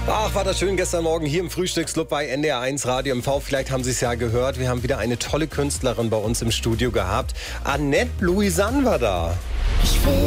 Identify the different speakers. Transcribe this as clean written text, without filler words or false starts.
Speaker 1: Ach, war das schön gestern Morgen hier im Frühstücksclub bei NDR1 Radio MV. Vielleicht haben Sie es ja gehört. Wir haben wieder eine tolle Künstlerin bei uns im Studio gehabt. Annette Louisanne war da.
Speaker 2: Ich will